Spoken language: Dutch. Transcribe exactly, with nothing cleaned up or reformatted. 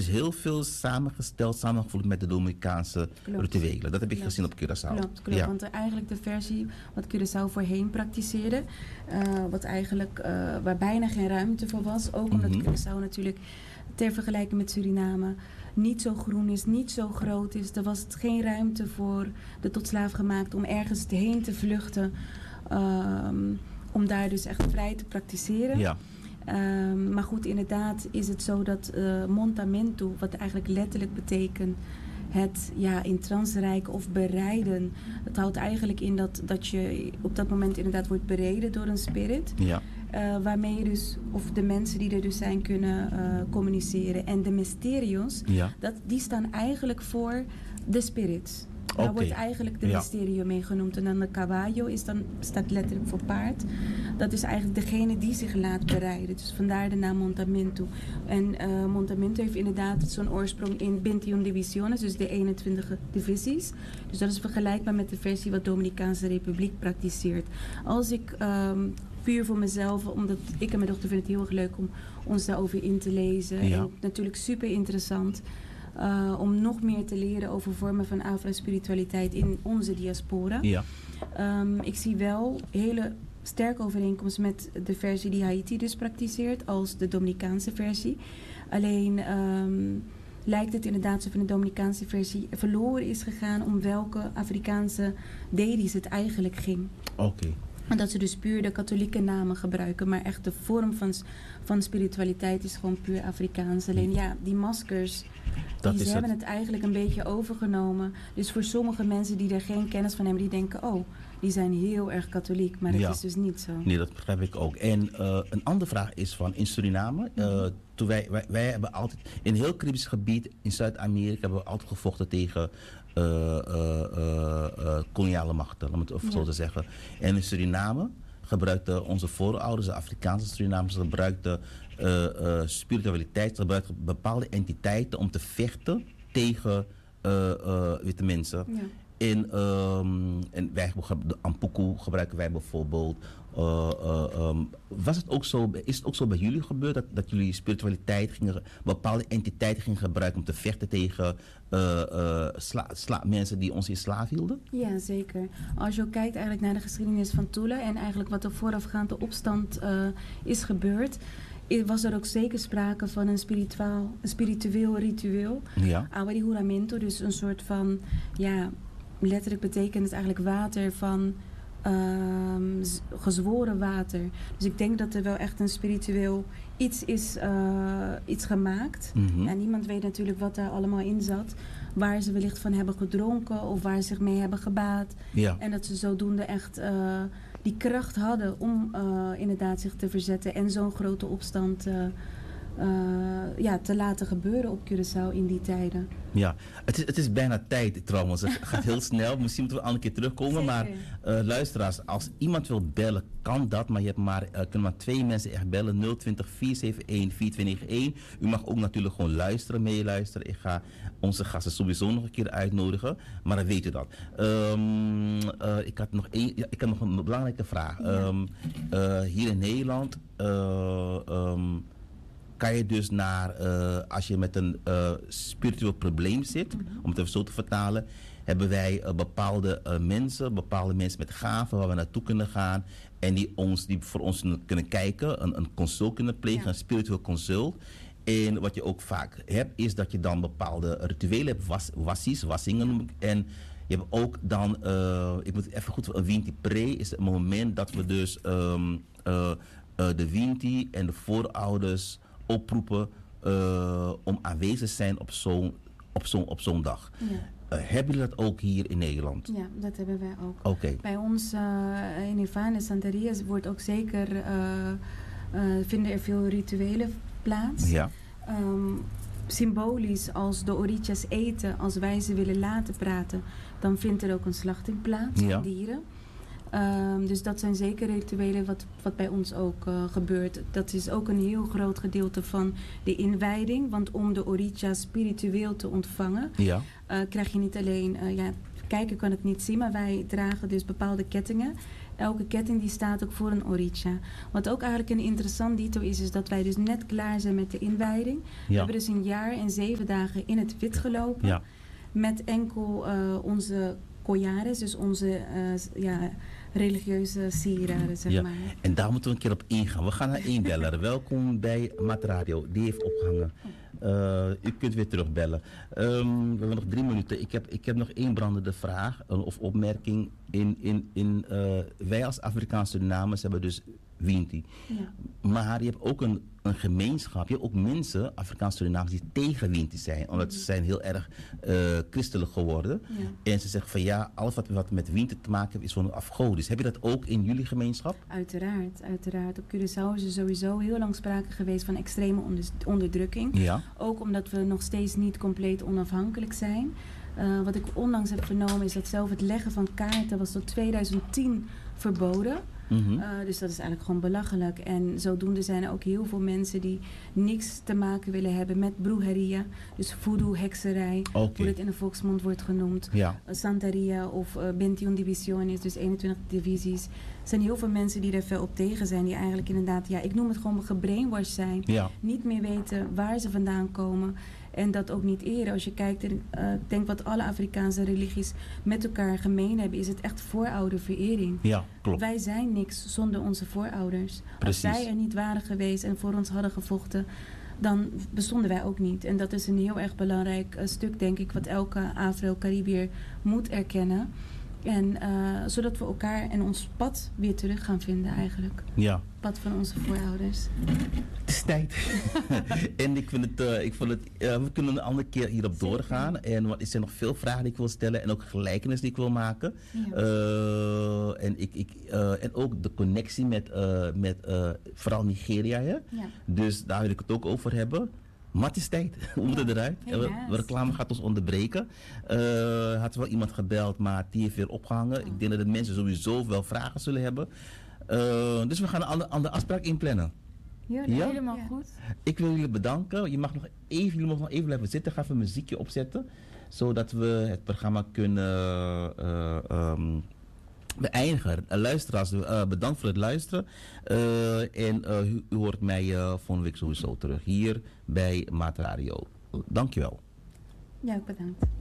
heel veel samengesteld, samengevoegd met de Dominicaanse Klopt. rituelen. Dat heb ik Klopt. gezien op Curaçao. Klopt, klopt. Ja. Want er eigenlijk de versie wat Curaçao voorheen praktiseerde, uh, wat eigenlijk, uh, waar bijna geen ruimte voor was. Ook omdat Mhm. Curaçao natuurlijk ter vergelijking met Suriname niet zo groen is, niet zo groot is. Er was geen ruimte voor de tot slaaf gemaakt om ergens heen te vluchten. Um, om daar dus echt vrij te praktiseren. Ja. Um, maar goed, inderdaad is het zo dat uh, montamento, wat eigenlijk letterlijk betekent het ja, in trance reiken of bereiden. Het houdt eigenlijk in dat, dat je op dat moment inderdaad wordt bereden door een spirit. Ja. Uh, waarmee je dus, of de mensen die er dus zijn, kunnen uh, communiceren. En de mysterios, Ja. dat, die staan eigenlijk voor de spirits. Daar Okay. wordt eigenlijk de Ja. mysterio mee genoemd. En dan de caballo is dan, staat letterlijk voor paard. Dat is eigenlijk degene die zich laat bereiden. Dus vandaar de naam Montamento. En uh, Montamento heeft inderdaad zo'n oorsprong in veintiún divisiones, dus de eenentwintig divisies. Dus dat is vergelijkbaar met de versie wat Dominicaanse Republiek praktiseert. Als ik um, puur voor mezelf, omdat ik en mijn dochter vinden het heel erg leuk om ons daarover in te lezen. Ja. En natuurlijk super interessant. Uh, om nog meer te leren over vormen van afro-spiritualiteit in onze diaspora. Ja. Um, ik zie wel hele sterke overeenkomst met de versie die Haiti dus praktiseert als de Dominicaanse versie. Alleen um, lijkt het inderdaad alsof in de Dominicaanse versie verloren is gegaan om welke Afrikaanse dedi's het eigenlijk ging. Oké. Okay. En dat ze dus puur de katholieke namen gebruiken. Maar echt de vorm van, van spiritualiteit is gewoon puur Afrikaans. Alleen ja, die maskers, dat die is ze hebben het. het eigenlijk een beetje overgenomen. Dus voor sommige mensen die er geen kennis van hebben, die denken, oh, die zijn heel erg katholiek. Maar dat Ja. is dus niet zo. Nee, dat begrijp ik ook. En uh, een andere vraag is van in Suriname. Uh, mm-hmm. toen wij, wij, wij hebben altijd in een heel Caribisch gebied in Zuid-Amerika hebben we altijd gevochten tegen uh, uh, uh, uh, koloniale machten, om het even ja. zo te zeggen. En in Suriname gebruikten onze voorouders, de Afrikaanse Surinamers, gebruikten uh, uh, spiritualiteit, gebruikten bepaalde entiteiten om te vechten tegen uh, uh, witte mensen. Ja. In, um, en wij, de Ampuku gebruiken wij bijvoorbeeld. Uh, uh, um, was het ook zo, is het ook zo bij jullie gebeurd dat, dat jullie spiritualiteit gingen, bepaalde entiteiten gingen gebruiken om te vechten tegen uh, uh, sla, sla, mensen die ons in slaaf hielden? Ja, zeker. Als je ook kijkt eigenlijk naar de geschiedenis van Tula en eigenlijk wat er voorafgaand de opstand uh, is gebeurd, was er ook zeker sprake van een spiritueel, een spiritueel ritueel. Ja. Awari Juramento, dus een soort van, ja, letterlijk betekent het eigenlijk water van uh, gezworen water. Dus ik denk dat er wel echt een spiritueel iets is uh, iets gemaakt. Mm-hmm. En niemand weet natuurlijk wat daar allemaal in zat. Waar ze wellicht van hebben gedronken of waar ze zich mee hebben gebaat. Ja. En dat ze zodoende echt uh, die kracht hadden om uh, inderdaad zich te verzetten en zo'n grote opstand uh, Uh, ja, te laten gebeuren op Curaçao in die tijden. Ja, het is, het is bijna tijd trouwens. Het gaat heel snel. Misschien moeten we een keer terugkomen. Zeker. Maar uh, luisteraars, als iemand wil bellen, kan dat. Maar je hebt maar, uh, kunnen maar twee mensen echt bellen. nul twintig, vier zeven een, vier twee negen een. U mag ook natuurlijk gewoon luisteren, meeluisteren. Ik ga onze gasten sowieso nog een keer uitnodigen. Maar dan weet u dat. Um, uh, ik, had nog een, ja, ik had nog een belangrijke vraag. Ja. Um, uh, hier in Nederland Uh, um, kan je dus naar, uh, als je met een uh, spiritueel probleem zit, mm-hmm. om het even zo te vertalen, hebben wij uh, bepaalde uh, mensen, bepaalde mensen met gaven waar we naartoe kunnen gaan en die, ons, die voor ons kunnen kijken, een, een consult kunnen plegen, ja. een spiritueel consult. En wat je ook vaak hebt, is dat je dan bepaalde rituelen hebt, was, wassies, wassingen. En je hebt ook dan, uh, ik moet even goed, een Winti Pre is het moment dat we dus um, uh, uh, de Winti en de voorouders oproepen uh, om aanwezig te zijn op zo'n, op zo'n, op zo'n dag. Ja. Uh, hebben jullie dat ook hier in Nederland? Ja, dat hebben wij ook. Okay. Bij ons uh, in Ivane Santeria wordt ook zeker, uh, uh, vinden er veel rituelen plaats. Ja. Um, symbolisch als de orichas eten, als wij ze willen laten praten, dan vindt er ook een slachting plaats ja. van dieren. Um, dus dat zijn zeker rituelen wat, wat bij ons ook uh, gebeurt. Dat is ook een heel groot gedeelte van de inwijding. Want om de oricha spiritueel te ontvangen, ja. uh, krijg je niet alleen uh, ja, kijker kan het niet zien, maar wij dragen dus bepaalde kettingen. Elke ketting die staat ook voor een oricha. Wat ook eigenlijk een interessant dito is, is dat wij dus net klaar zijn met de inwijding. Ja. We hebben dus een jaar en zeven dagen in het wit gelopen. Ja. Met enkel uh, onze collares, dus onze uh, ja, religieuze sieraden, zeg ja. maar. En daar moeten we een keer op ingaan. We gaan naar één beller. Welkom bij Matradio. Die heeft opgehangen. Uh, u kunt weer terugbellen. Um, we hebben nog drie minuten. Ik heb, ik heb nog één brandende vraag uh, of opmerking. In, in, in, uh, wij als Afrikaanse Surinamers hebben dus Winti. Ja. Maar je hebt ook een, een gemeenschap, je hebt ook mensen, Afrikaanse Surinamers, die tegen Winti zijn. Omdat ze zijn heel erg uh, christelijk geworden. Ja. En ze zeggen van ja, alles wat, wat met Winti te maken heeft is gewoon afgodisch. Heb je dat ook in jullie gemeenschap? Uiteraard, uiteraard. Op Curaçao is er sowieso heel lang sprake geweest van extreme onder, onderdrukking. Ja. Ook omdat we nog steeds niet compleet onafhankelijk zijn. Uh, wat ik onlangs heb vernomen is dat zelf het leggen van kaarten was tot tweeduizend tien verboden. Mm-hmm. Uh, dus dat is eigenlijk gewoon belachelijk. En zodoende zijn er ook heel veel mensen die niks te maken willen hebben met brujeria. Dus voodoo, hekserij, okay. hoe het in de volksmond wordt genoemd. Ja. Uh, Santeria of uh, veintiún divisiones, dus eenentwintig divisies. Er zijn heel veel mensen die er fel op tegen zijn. Die eigenlijk inderdaad, ja, ik noem het gewoon gebrainwashed zijn. Ja. Niet meer weten waar ze vandaan komen. En dat ook niet eren. Als je kijkt, en, uh, ik denk wat alle Afrikaanse religies met elkaar gemeen hebben, is het echt voorouderverering. Ja, klopt. Wij zijn niks zonder onze voorouders. Precies. Als zij er niet waren geweest en voor ons hadden gevochten, dan bestonden wij ook niet. En dat is een heel erg belangrijk uh, stuk, denk ik, wat elke Afro-Caribiër moet erkennen. En uh, zodat we elkaar en ons pad weer terug gaan vinden eigenlijk. Ja. Pad van onze voorouders. Het is tijd. En ik vind het, uh, ik vond het uh, we kunnen een andere keer hierop Zeker. doorgaan. En wat, er zijn nog veel vragen die ik wil stellen en ook gelijkenissen die ik wil maken. Ja. Uh, en, ik, ik, uh, en ook de connectie met, uh, met uh, vooral Nigeria. Hè? Ja. Dus daar wil ik het ook over hebben. Maar het is tijd. We moeten ja, eruit. De reclame gaat ons onderbreken. Uh, had wel iemand gebeld, maar die heeft weer opgehangen. Oh. Ik denk dat de mensen sowieso wel vragen zullen hebben. Uh, dus we gaan een andere, andere afspraak inplannen. Ja, ja? Helemaal ja. goed. Ik wil jullie bedanken. Je mag nog even, jullie mogen nog even blijven zitten. Ga even een muziekje opzetten. Zodat we het programma kunnen uh, um, beëindigen. Uh, luisteraars, uh, bedankt voor het luisteren. Uh, en uh, u, u hoort mij uh, volgende week sowieso terug hier bij Matradio. Dankjewel. Ja, bedankt.